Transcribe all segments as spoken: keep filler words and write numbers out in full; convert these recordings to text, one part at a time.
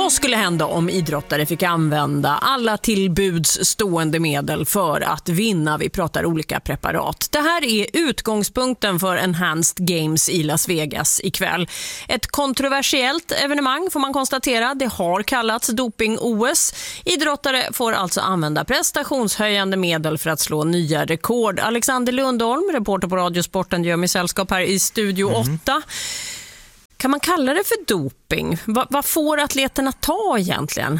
Vad skulle hända om idrottare fick använda alla tillbuds stående medel för att vinna? Vi pratar olika preparat. Det här är utgångspunkten för Enhanced Games i Las Vegas ikväll. Ett kontroversiellt evenemang får man konstatera. Det har kallats doping-O S. Idrottare får alltså använda prestationshöjande medel för att slå nya rekord. Alexander Lundholm, reporter på Radiosporten, gör mig sällskap här i Studio mm. åtta. Kan man kalla det för doping? Va, vad får atleterna ta egentligen?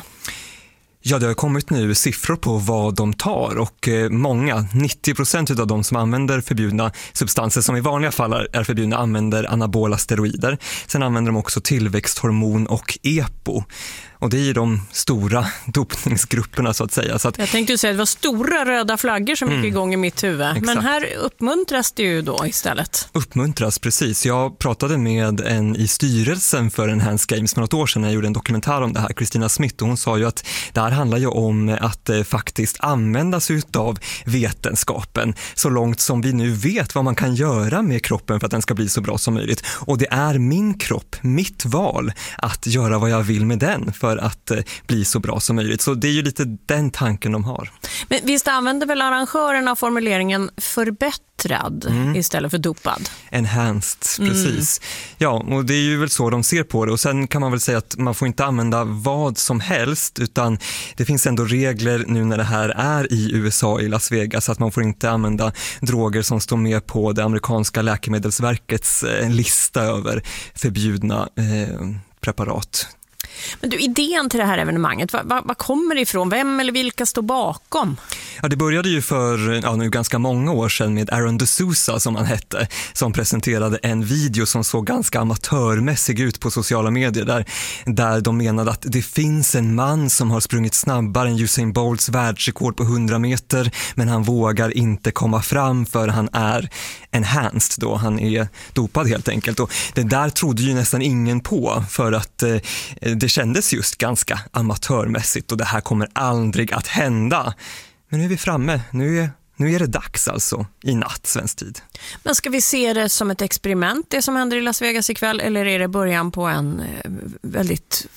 Ja, det har kommit nu siffror på vad de tar och många, nittio procent av de som använder förbjudna substanser som i vanliga fall är förbjudna använder anabola steroider. Sen använder de också tillväxthormon och EPO. Och det är de stora dopningsgrupperna så att säga. Så att, jag tänkte säga att det var stora röda flaggor som gick mm, igång i mitt huvud. Exakt. Men här uppmuntras det ju då istället. Uppmuntras, precis. Jag pratade med en i styrelsen för Enhanced Games för något år sedan när jag gjorde en dokumentär om det här, Kristina Smith. Och hon sa ju att det här handlar ju om att eh, faktiskt använda sig av vetenskapen så långt som vi nu vet vad man kan göra med kroppen för att den ska bli så bra som möjligt. Och det är min kropp, mitt val att göra vad jag vill med den för för att eh, bli så bra som möjligt. Så det är ju lite den tanken de har. Men visst använder väl arrangörerna formuleringen förbättrad mm. istället för dopad? Enhanced, precis. Mm. Ja, och det är ju väl så de ser på det. Och sen kan man väl säga att man får inte använda vad som helst, utan det finns ändå regler nu när det här är i U S A, i Las Vegas, att man får inte använda droger som står med på det amerikanska läkemedelsverkets eh, lista över förbjudna eh, preparat. Men du, idén till det här evenemanget, vad, vad, vad kommer det ifrån? Vem eller vilka står bakom? Ja, det började ju för ja, nu ganska många år sedan med Aaron DeSouza som han hette, som presenterade en video som såg ganska amatörmässig ut på sociala medier där, där de menade att det finns en man som har sprungit snabbare än Usain Bolts världsrekord på hundra meter, men han vågar inte komma fram för han är enhanced då, han är dopad helt enkelt. Och det där trodde ju nästan ingen på för att eh, det kändes just ganska amatörmässigt och det här kommer aldrig att hända. Men nu är vi framme, nu är, nu är det dags alltså i natt svensk tid. Men ska vi se det som ett experiment, det som händer i Las Vegas ikväll, eller är det början på en väldigt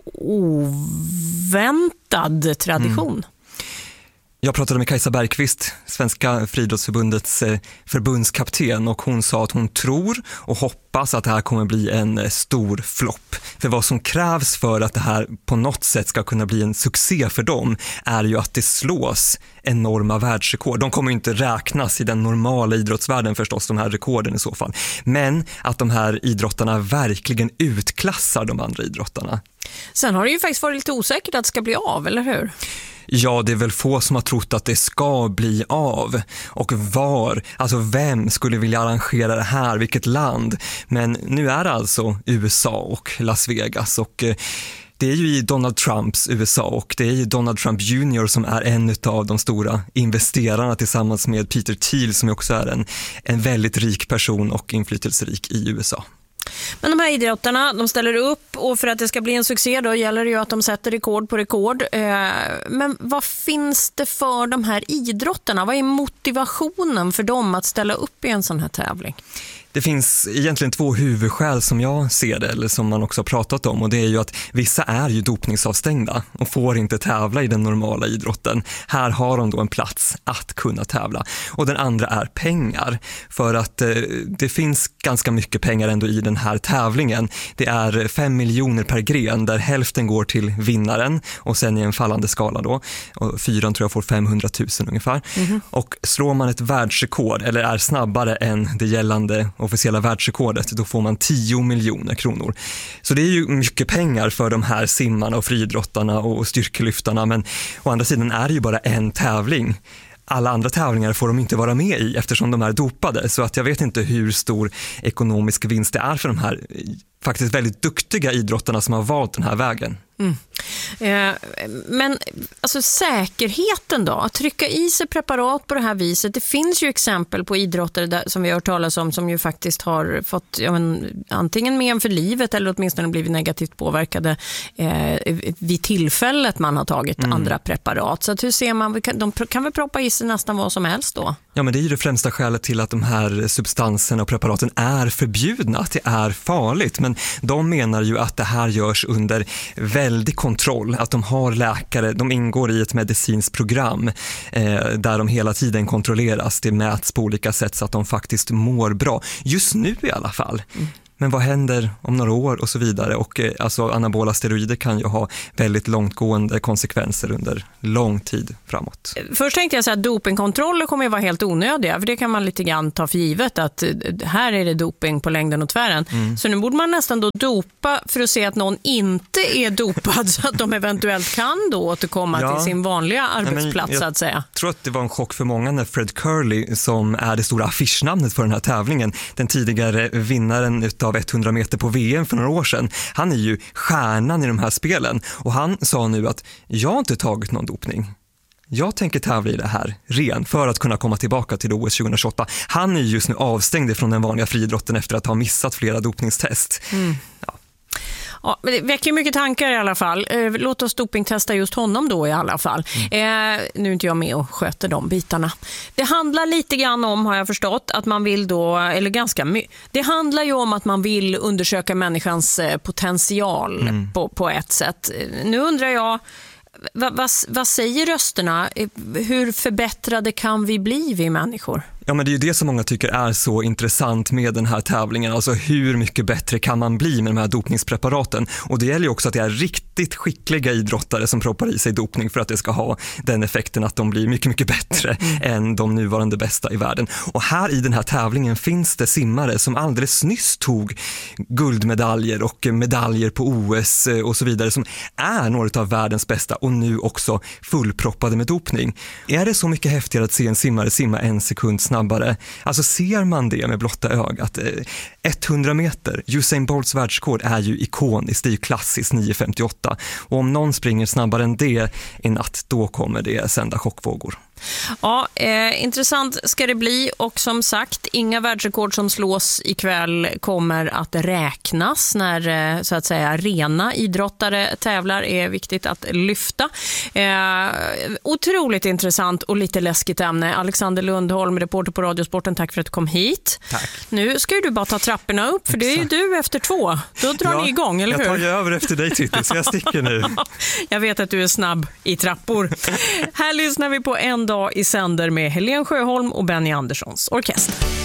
oväntad tradition? Mm. Jag pratade med Kajsa Bergqvist, Svenska friidrottsförbundets förbundskapten, och hon sa att hon tror och hoppas att det här kommer bli en stor flopp. För vad som krävs för att det här på något sätt ska kunna bli en succé för dem är ju att det slås enorma världsrekord. De kommer ju inte räknas i den normala idrottsvärlden förstås, de här rekorden i så fall. Men att de här idrottarna verkligen utklassar de andra idrottarna. Sen har det ju faktiskt varit lite osäkert att det ska bli av, eller hur? Ja, det är väl få som har trott att det ska bli av. Och var, alltså vem skulle vilja arrangera det här, vilket land? Men nu är det alltså U S A och Las Vegas, och eh, det är ju i Donald Trumps U S A, och det är ju Donald Trump junior som är en av de stora investerarna tillsammans med Peter Thiel som också är en, en väldigt rik person och inflytelserik i U S A. Men de här idrottarna, de ställer upp, och för att det ska bli en succé då gäller det ju att de sätter rekord på rekord. Men vad finns det för de här idrottarna? Vad är motivationen för dem att ställa upp i en sån här tävling? Det finns egentligen två huvudskäl som jag ser det, eller som man också har pratat om, och det är ju att vissa är ju dopningsavstängda och får inte tävla i den normala idrotten. Här har de då en plats att kunna tävla. Och den andra är pengar, för att eh, det finns ganska mycket pengar ändå i den här tävlingen. Det är fem miljoner per gren där hälften går till vinnaren och sen i en fallande skala då. Och fyran tror jag får femhundratusen ungefär. Mm-hmm. Och slår man ett världsrekord eller är snabbare än det gällande officiella världsrekordet, då får man tio miljoner kronor. Så det är ju mycket pengar för de här simmarna och friidrottarna och styrkelyftarna, men å andra sidan är det ju bara en tävling. Alla andra tävlingar får de inte vara med i eftersom de är dopade, så att jag vet inte hur stor ekonomisk vinst det är för de här faktiskt väldigt duktiga idrottarna som har valt den här vägen. Mm. Eh, men alltså säkerheten då, att trycka i sig preparat på det här viset, det finns ju exempel på idrottare där, som vi har hört talas om, som ju faktiskt har fått ja, men, antingen men för livet eller åtminstone blivit negativt påverkade eh, vid tillfället man har tagit mm. andra preparat. Så att hur ser man, de kan väl proppa i sig nästan vad som helst då? Ja, men det är ju det främsta skälet till att de här substanserna och preparaten är förbjudna, att det är farligt. Men de menar ju att det här görs under väldig kontroll, att de har läkare, de ingår i ett medicinskt program eh, där de hela tiden kontrolleras. Det mäts på olika sätt så att de faktiskt mår bra. Just nu i alla fall. Mm. Men vad händer om några år och så vidare? Och eh, alltså anabola steroider kan ju ha väldigt långtgående konsekvenser under lång tid framåt. Först tänkte jag säga att dopingkontroller kommer att vara helt onödiga, för det kan man lite grann ta för givet att här är det doping på längden och tvären. Mm. Så nu borde man nästan då dopa för att se att någon inte är dopad så att de eventuellt kan då återkomma ja. till sin vanliga arbetsplats. Nej, så att säga. Jag tror att det var en chock för många när Fred Curley, som är det stora affischnamnet för den här tävlingen, den tidigare vinnaren utav hundra meter på V M för några år sedan. Han är ju stjärnan i de här spelen och han sa nu att jag har inte tagit någon dopning. Jag tänker tävla i det här ren för att kunna komma tillbaka till O S tjugohundratjugoåtta. Han är just nu avstängd från den vanliga friidrotten efter att ha missat flera dopningstest. Mm. Ja. Ja, men det väcker mycket tankar i alla fall. Låt oss dopingtesta just honom då i alla fall. Mm. Eh, nu är inte jag med och sköter de bitarna. Det handlar lite grann om, har jag förstått, att man vill då, eller ganska mycket. Det handlar ju om att man vill undersöka människans potential mm. på, på ett sätt. Nu undrar jag, vad, vad, vad säger rösterna? Hur förbättrade kan vi bli, vi människor? Ja, men det är ju det som många tycker är så intressant med den här tävlingen. Alltså hur mycket bättre kan man bli med de här dopningspreparaten? Och det gäller ju också att det är riktigt skickliga idrottare som proppar i sig dopning för att det ska ha den effekten att de blir mycket, mycket bättre mm. än de nuvarande bästa i världen. Och här i den här tävlingen finns det simmare som alldeles nyss tog guldmedaljer och medaljer på O S och så vidare, som är några av världens bästa och nu också fullproppade med dopning. Är det så mycket häftigare att se en simmare simma en sekund snabbare? Alltså ser man det med blotta ögat? hundra meter, Usain Bolts världsrekord är ju ikoniskt, det är ju klassiskt nio femtioåtta. Och om någon springer snabbare än det i natt, då kommer det sända chockvågor. Ja, eh, intressant ska det bli, och som sagt, inga världsrekord som slås ikväll kommer att räknas när eh, så att säga rena idrottare tävlar, är viktigt att lyfta. Eh, otroligt intressant och lite läskigt ämne. Alexander Lundholm, reporter på Radiosporten, tack för att du kom hit. Tack. Nu ska ju du bara ta trapporna upp, för det är ju du efter två. Då drar ja, ni igång, eller hur? Jag tar ju över efter dig, Titti, så jag sticker nu. Jag vet att du är snabb i trappor. Här lyssnar vi på En dag i sänder med Helen Sjöholm och Benny Anderssons orkester.